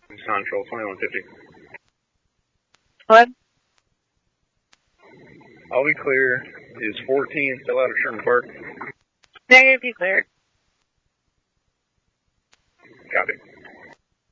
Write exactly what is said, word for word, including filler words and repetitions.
Control twenty-one fifty. What? All we clear is fourteen, still out of Sherman Park. Negative, you cleared. Copy.